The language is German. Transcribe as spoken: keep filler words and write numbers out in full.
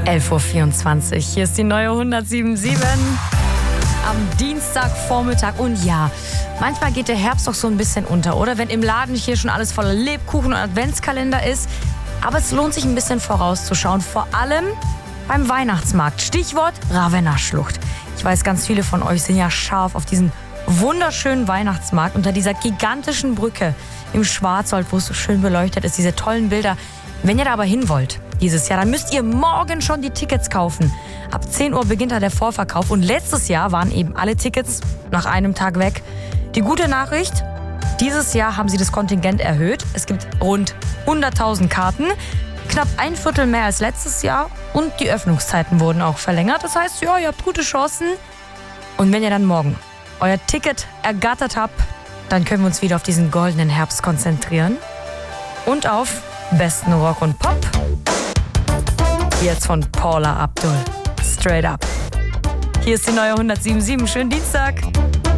elf Uhr vierundzwanzig. Hier ist die neue hundertsieben Komma sieben am Dienstagvormittag. Und ja, manchmal geht der Herbst doch so ein bisschen unter, oder? Wenn im Laden hier schon alles voller Lebkuchen und Adventskalender ist. Aber es lohnt sich ein bisschen vorauszuschauen, vor allem beim Weihnachtsmarkt. Stichwort Ravenna-Schlucht. Ich weiß, ganz viele von euch sind ja scharf auf diesen wunderschönen Weihnachtsmarkt unter dieser gigantischen Brücke im Schwarzwald, wo es so schön beleuchtet ist, diese tollen Bilder. Wenn ihr da aber hin wollt dieses Jahr, dann müsst ihr morgen schon die Tickets kaufen. Ab zehn Uhr beginnt da der Vorverkauf und letztes Jahr waren eben alle Tickets nach einem Tag weg. Die gute Nachricht, dieses Jahr haben sie das Kontingent erhöht. Es gibt rund hunderttausend Karten, knapp ein Viertel mehr als letztes Jahr und die Öffnungszeiten wurden auch verlängert. Das heißt, ja, ihr habt gute Chancen. Und wenn ihr dann morgen euer Ticket ergattert habt, dann können wir uns wieder auf diesen goldenen Herbst konzentrieren und auf besten Rock und Pop. Jetzt von Paula Abdul. Straight up. Hier ist die neue hundertsieben Komma sieben. Schönen Dienstag.